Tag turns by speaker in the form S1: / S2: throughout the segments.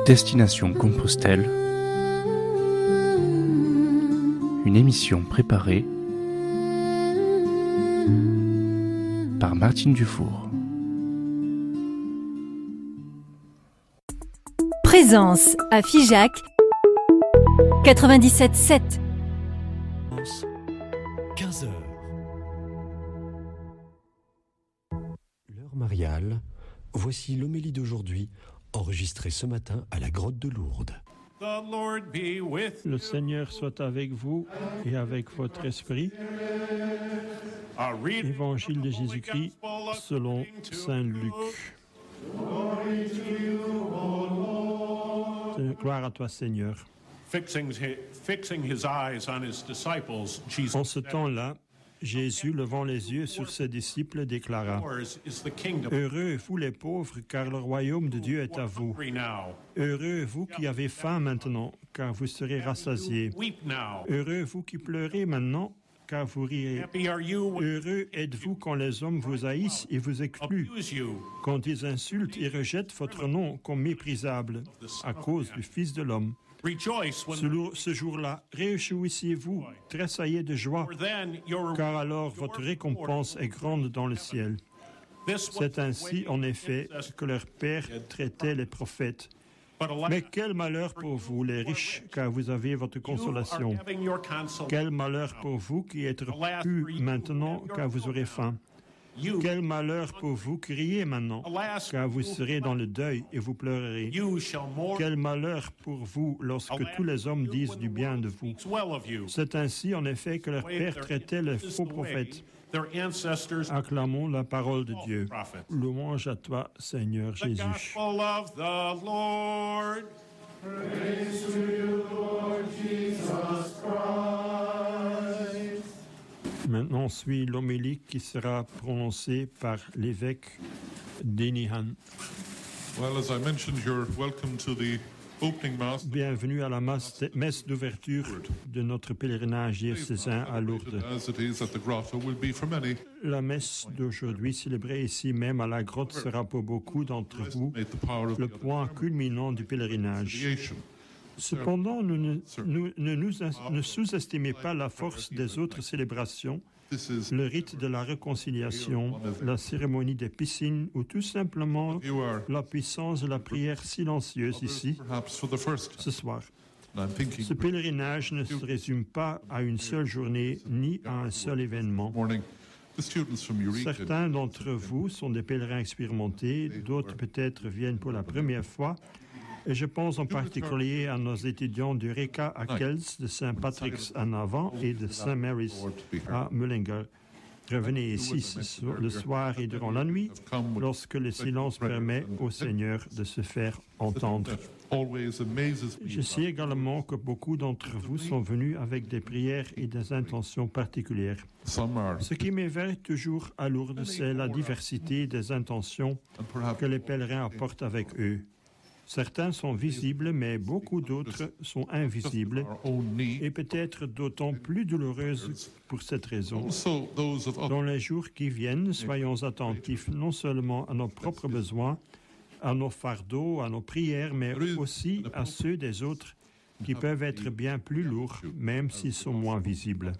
S1: Destination Compostelle, une émission préparée par Martine Dufour.
S2: Présence à Figeac 97.7.
S3: 15h. L'heure mariale, voici l'homélie d'aujourd'hui, enregistrée ce matin à la grotte de Lourdes.
S4: Le Seigneur soit avec vous et avec votre esprit. Évangile de Jésus-Christ selon Saint Luc. Gloire à toi, Seigneur. En ce temps-là, Jésus, levant les yeux sur ses disciples, déclara : Heureux vous les pauvres, car le royaume de Dieu est à vous. Heureux vous qui avez faim maintenant, car vous serez rassasiés. Heureux vous qui pleurez maintenant, car vous rirez. Heureux êtes-vous quand les hommes vous haïssent et vous excluent, quand ils insultent et rejettent votre nom comme méprisable à cause du Fils de l'homme. Ce jour-là, réjouissez-vous, tressaillez de joie, car alors votre récompense est grande dans le ciel. C'est ainsi, en effet, que leur Père traitait les prophètes. Mais quel malheur pour vous, les riches, car vous avez votre consolation. Quel malheur pour vous qui êtes repus maintenant, car vous aurez faim. Quel malheur pour vous qui riez maintenant, car vous serez dans le deuil et vous pleurerez. Quel malheur pour vous lorsque tous les hommes disent du bien de vous. C'est ainsi, en effet, que leur Père traitait les faux prophètes. Acclamons la parole de Dieu. Louange à toi, Seigneur Jésus. Maintenant suit l'homélie qui sera prononcée par l'évêque Denihan. Bienvenue à la messe d'ouverture de notre pèlerinage diocésain à Lourdes. La messe d'aujourd'hui, célébrée ici même à la grotte, sera pour beaucoup d'entre vous le point culminant du pèlerinage. Cependant, ne sous-estimez pas la force des autres célébrations, le rite de la réconciliation, la cérémonie des piscines ou tout simplement la puissance de la prière silencieuse ici, ce soir. Ce pèlerinage ne se résume pas à une seule journée ni à un seul événement. Certains d'entre vous sont des pèlerins expérimentés, d'autres peut-être viennent pour la première fois. Et je pense en particulier à nos étudiants du RECA à Kells, de Saint Patrick's à Navan et de Saint Mary's à Mullingar. Revenez ici le soir et durant la nuit, lorsque le silence permet au Seigneur de se faire entendre. Je sais également que beaucoup d'entre vous sont venus avec des prières et des intentions particulières. Ce qui m'éveille toujours à Lourdes, c'est la diversité des intentions que les pèlerins apportent avec eux. Certains sont visibles, mais beaucoup d'autres sont invisibles et peut-être d'autant plus douloureuses pour cette raison. Dans les jours qui viennent, soyons attentifs non seulement à nos propres besoins, à nos fardeaux, à nos prières, mais aussi à ceux des autres qui peuvent être bien plus lourds, même s'ils sont moins visibles.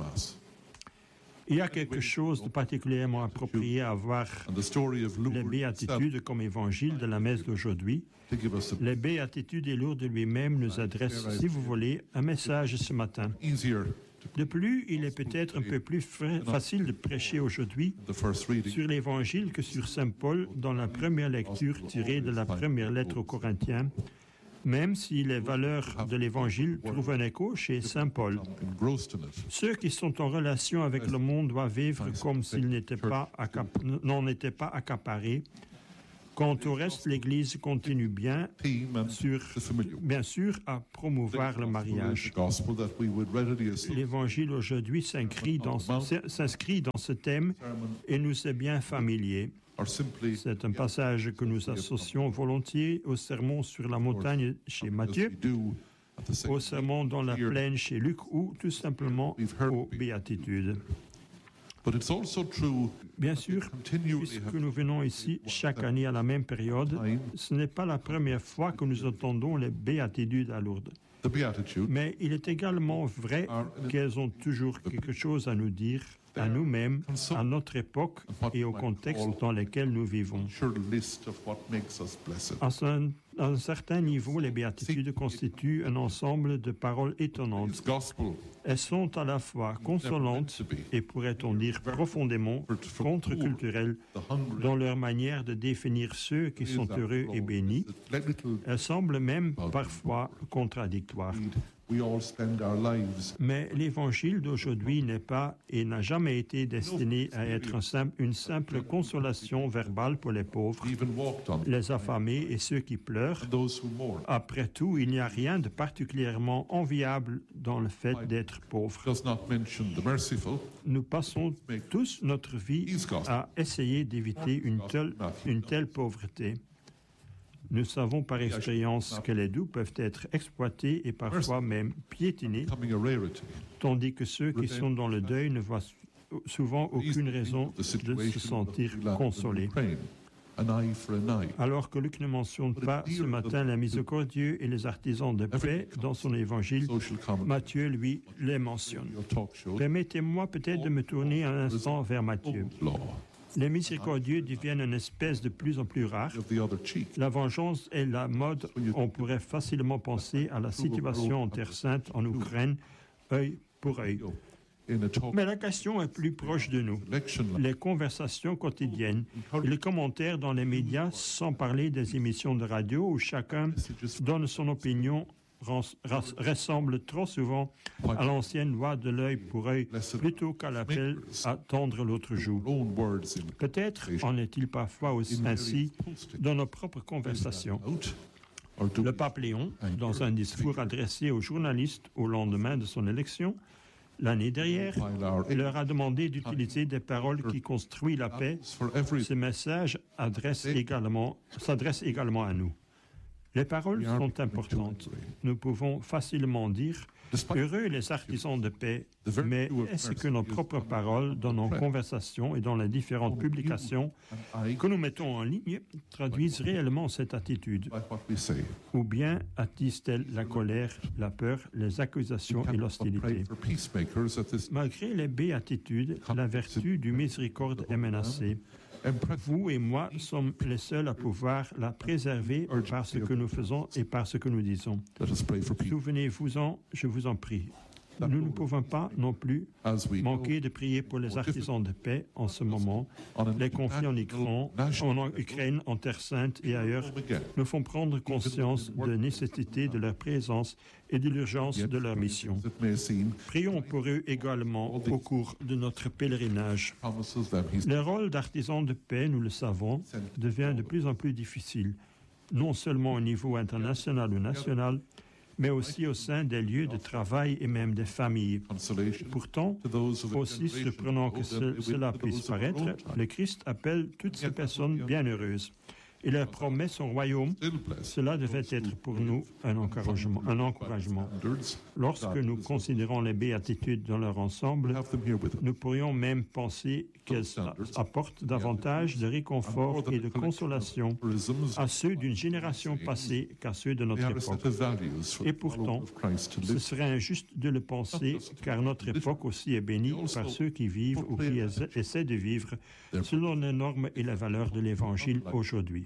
S4: Il y a quelque chose de particulièrement approprié à voir les béatitudes comme évangile de la messe d'aujourd'hui. Les béatitudes et Lourdes lui-même nous adressent, si vous voulez, un message ce matin. De plus, il est peut-être un peu plus facile de prêcher aujourd'hui sur l'Évangile que sur Saint Paul dans la première lecture tirée de la première lettre aux Corinthiens, même si les valeurs de l'Évangile trouvent un écho chez Saint Paul. Ceux qui sont en relation avec le monde doivent vivre comme s'ils n'en étaient pas accaparés. Quant au reste, l'Église continue bien sûr à promouvoir le mariage. L'Évangile aujourd'hui s'inscrit dans ce thème et nous est bien familier. C'est un passage que nous associons volontiers au sermon sur la montagne chez Matthieu, au sermon dans la plaine chez Luc ou tout simplement aux béatitudes. Bien sûr, puisque nous venons ici chaque année à la même période, ce n'est pas la première fois que nous entendons les béatitudes à Lourdes. Mais il est également vrai qu'elles ont toujours quelque chose à nous dire, à nous-mêmes, à notre époque et au contexte dans lequel nous vivons. À un certain niveau, les béatitudes constituent un ensemble de paroles étonnantes. Elles sont à la fois consolantes et, pourrait-on dire, profondément contre-culturelles dans leur manière de définir ceux qui sont heureux et bénis. Elles semblent même parfois contradictoires. Mais l'évangile d'aujourd'hui n'est pas et n'a jamais été destiné à être une simple consolation verbale pour les pauvres, les affamés et ceux qui pleurent. Après tout, il n'y a rien de particulièrement enviable dans le fait d'être pauvre. Nous passons tous notre vie à essayer d'éviter une telle pauvreté. Nous savons par expérience que les doux peuvent être exploités et parfois même piétinés, tandis que ceux qui sont dans le deuil ne voient souvent aucune raison de se sentir consolés. Alors que Luc ne mentionne pas ce matin la miséricordieux et les artisans de paix dans son évangile, Matthieu, lui, les mentionne. Permettez-moi peut-être de me tourner un instant vers Matthieu. Les miséricordieux deviennent une espèce de plus en plus rare. La vengeance est la mode. On pourrait facilement penser à la situation en Terre Sainte, en Ukraine, œil pour œil. Mais la question est plus proche de nous. Les conversations quotidiennes et les commentaires dans les médias, sans parler des émissions de radio où chacun donne son opinion, ressemble trop souvent à l'ancienne loi de l'œil pour œil plutôt qu'à l'appel à tendre l'autre joue. Peut-être en est-il parfois aussi ainsi dans nos propres conversations. Le pape Léon, dans un discours adressé aux journalistes au lendemain de son élection, l'année dernière, leur a demandé d'utiliser des paroles qui construisent la paix. Ce message s'adresse également à nous. Les paroles sont importantes. Nous pouvons facilement dire « Heureux les artisans de paix », mais est-ce que nos propres paroles dans nos conversations et dans les différentes publications que nous mettons en ligne traduisent réellement cette attitude? Ou bien attisent-elles la colère, la peur, les accusations et l'hostilité? Malgré les béatitudes, la vertu du miséricorde est menacée. Vous et moi sommes les seuls à pouvoir la préserver par ce que nous faisons et par ce que nous disons. Souvenez-vous-en, je vous en prie. Nous ne pouvons pas non plus manquer de prier pour les artisans de paix en ce moment. Les conflits en Ukraine, en Terre Sainte et ailleurs nous font prendre conscience de la nécessité de leur présence et de l'urgence de leur mission. Prions pour eux également au cours de notre pèlerinage. Le rôle d'artisan de paix, nous le savons, devient de plus en plus difficile, non seulement au niveau international ou national, mais aussi au sein des lieux de travail et même des familles. Pourtant, aussi surprenant que cela puisse paraître, le Christ appelle toutes ces personnes bienheureuses. Et leur promet son royaume. Cela devait être pour nous un encouragement. Lorsque nous considérons les béatitudes dans leur ensemble, nous pourrions même penser qu'elles apportent davantage de réconfort et de consolation à ceux d'une génération passée qu'à ceux de notre époque. Et pourtant, ce serait injuste de le penser, car notre époque aussi est bénie par ceux qui vivent ou qui essaient de vivre selon les normes et les valeurs de l'Évangile aujourd'hui.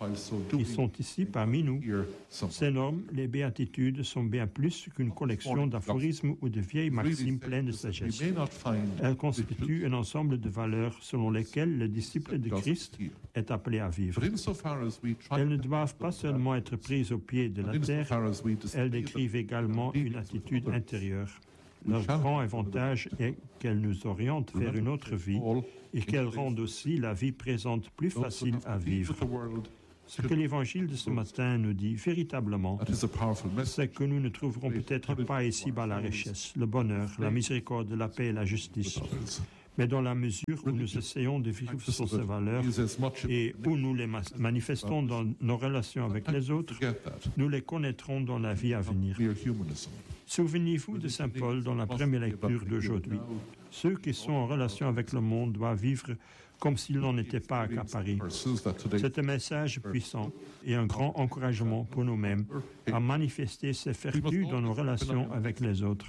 S4: Ils sont ici parmi nous. Ces normes, les béatitudes, sont bien plus qu'une collection d'aphorismes ou de vieilles maximes pleines de sagesse. Elles constituent un ensemble de valeurs selon lesquelles le disciple de Christ est appelé à vivre. Elles ne doivent pas seulement être prises au pied de la terre, elles décrivent également une attitude intérieure. Leur grand avantage est qu'elles nous orientent vers une autre vie et qu'elles rendent aussi la vie présente plus facile à vivre. Ce que l'Évangile de ce matin nous dit véritablement, c'est que nous ne trouverons peut-être pas ici-bas la richesse, le bonheur, la miséricorde, la paix et la justice. Mais dans la mesure où nous essayons de vivre sur ces valeurs et où nous les manifestons dans nos relations avec les autres, nous les connaîtrons dans la vie à venir. Souvenez-vous de Saint Paul dans la première lecture d'aujourd'hui. Ceux qui sont en relation avec le monde doivent vivre comme s'ils n'en étaient pas accaparés. C'est un message puissant et un grand encouragement pour nous-mêmes à manifester ces vertus dans nos relations avec les autres.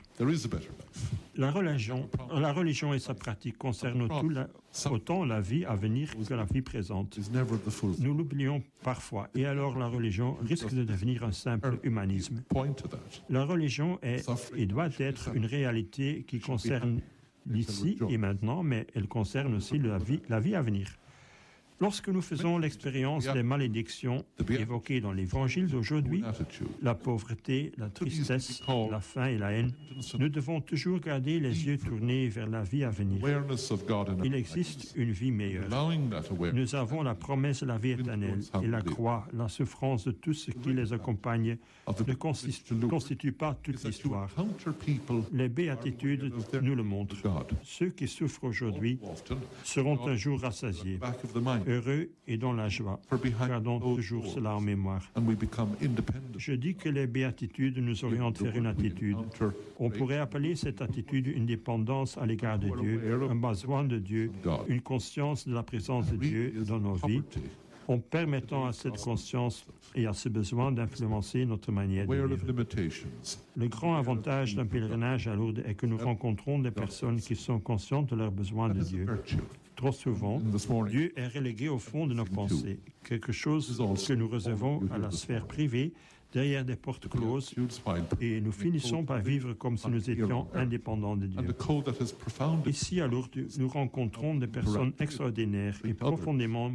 S4: La religion et sa pratique concernent autant la vie à venir que la vie présente. Nous l'oublions parfois et alors la religion risque de devenir un simple humanisme. La religion est et doit être une réalité qui concerne l'ici et maintenant, mais elle concerne aussi la vie à venir. Lorsque nous faisons l'expérience des malédictions évoquées dans l'Évangile d'aujourd'hui, la pauvreté, la tristesse, la faim et la haine, nous devons toujours garder les yeux tournés vers la vie à venir. Il existe une vie meilleure. Nous avons la promesse de la vie éternelle et la croix, la souffrance de tous ceux qui les accompagnent ne constitue pas toute l'histoire. Les béatitudes nous le montrent. Ceux qui souffrent aujourd'hui seront un jour rassasiés, heureux et dans la joie. Gardons toujours cela en mémoire. Je dis que les béatitudes nous orientent vers une attitude. On pourrait appeler cette attitude une dépendance à l'égard de Dieu, un besoin de Dieu, une conscience de la présence de Dieu dans nos vies, en permettant à cette conscience et à ce besoin d'influencer notre manière de vivre. Le grand avantage d'un pèlerinage à Lourdes est que nous rencontrons des personnes qui sont conscientes de leurs besoins de Dieu. Trop souvent, Dieu est relégué au fond de nos pensées, quelque chose que nous réservons à la sphère privée, derrière des portes closes, et nous finissons par vivre comme si nous étions indépendants de Dieu. Ici, à Lourdes, nous rencontrons des personnes extraordinaires et profondément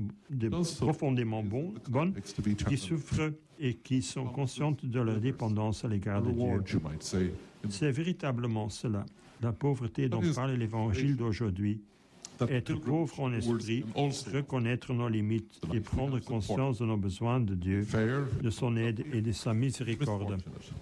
S4: bonnes, qui souffrent et qui sont conscientes de leur dépendance à l'égard de Dieu. C'est véritablement cela, la pauvreté dont parle l'Évangile d'aujourd'hui. Être pauvre en esprit, reconnaître nos limites et prendre conscience de nos besoins de Dieu, de son aide et de sa miséricorde.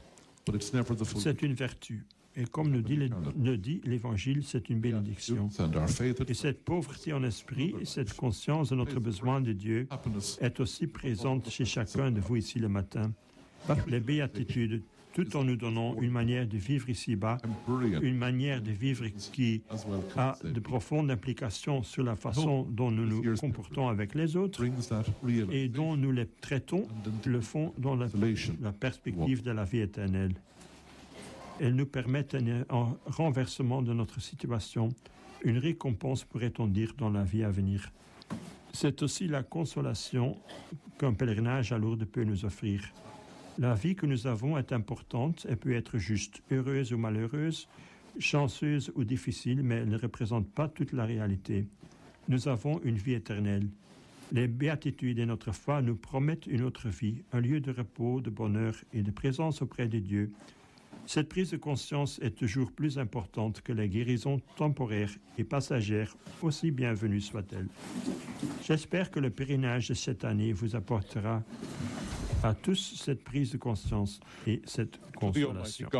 S4: C'est une vertu. Et comme nous dit l'Évangile, c'est une bénédiction. Et cette pauvreté en esprit, et cette conscience de notre besoin de Dieu est aussi présente chez chacun de vous ici le matin. Les béatitudes, tout en nous donnant une manière de vivre ici-bas, une manière de vivre qui a de profondes implications sur la façon dont nous nous comportons avec les autres et dont nous les traitons, le font dans la perspective de la vie éternelle. Elles nous permettent un renversement de notre situation, une récompense, pourrait-on dire, dans la vie à venir. C'est aussi la consolation qu'un pèlerinage à Lourdes peut nous offrir. La vie que nous avons est importante, elle peut être juste, heureuse ou malheureuse, chanceuse ou difficile, mais elle ne représente pas toute la réalité. Nous avons une vie éternelle. Les béatitudes et notre foi nous promettent une autre vie, un lieu de repos, de bonheur et de présence auprès de Dieu. Cette prise de conscience est toujours plus importante que les guérisons temporaires et passagères, aussi bienvenues soient-elles. J'espère que le pèlerinage de cette année vous apportera à tous cette prise de conscience et cette consolation.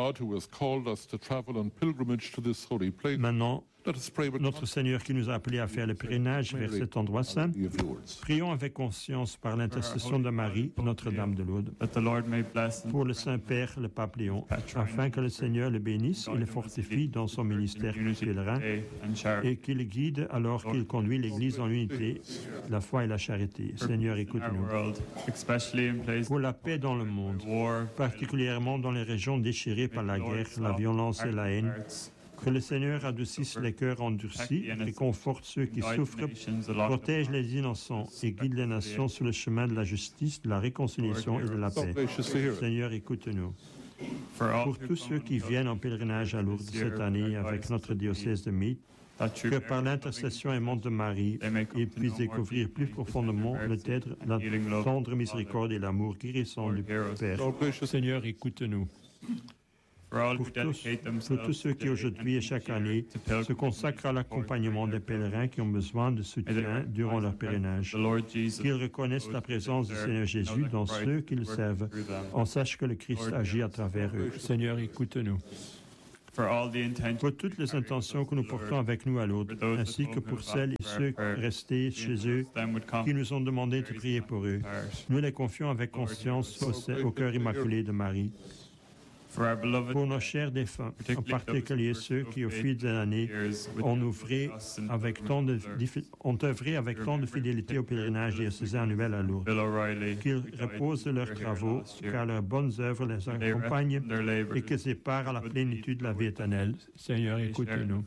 S4: Maintenant, notre Seigneur qui nous a appelés à faire le pèlerinage vers cet endroit saint, prions avec conscience par l'intercession de Marie, Notre-Dame de Lourdes, pour le Saint-Père, le Pape Léon, afin que le Seigneur le bénisse et le fortifie dans son ministère pèlerin et qu'il le guide alors qu'il conduit l'Église dans l'unité, la foi et la charité. Seigneur, écoute-nous. Pour la paix dans le monde, particulièrement dans les régions déchirées par la guerre, la violence et la haine, que le Seigneur adoucisse les cœurs endurcis, réconforte ceux qui souffrent, protège les innocents et guide les nations sur le chemin de la justice, de la réconciliation et de la paix. Seigneur, écoute-nous. Pour tous ceux qui viennent en pèlerinage à Lourdes cette année avec notre diocèse de Meath, que par l'intercession aimante de Marie, ils puissent découvrir plus profondément la tendre miséricorde et l'amour guérissant du Père. Seigneur, écoute-nous. Pour tous ceux qui aujourd'hui et chaque année se consacrent à l'accompagnement des pèlerins qui ont besoin de soutien durant leur pèlerinage, qu'ils reconnaissent la présence du Seigneur Jésus dans ceux qui le servent, on sache que le Christ agit à travers eux. Seigneur, écoute-nous. Pour toutes les intentions que nous portons avec nous à Lourdes, ainsi que pour celles et ceux restés chez eux qui nous ont demandé de prier pour eux, nous les confions avec conscience au cœur immaculé de Marie. Pour nos chers défunts, en particulier ceux qui, au fil des années, ont œuvré avec tant de fidélité au pèlerinage diocésain annuel à Lourdes. Qu'ils reposent de leurs travaux, car leurs bonnes œuvres les accompagnent et qu'ils séparent à la plénitude de la vie éternelle. Seigneur, écoutez-nous.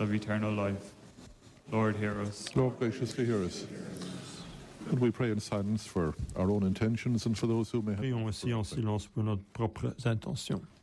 S5: Lord, hear us. Lord, graciously hear us. And we pray in silence for our own intentions and for those who may have...
S4: Prions aussi en silence pour nos propres intentions.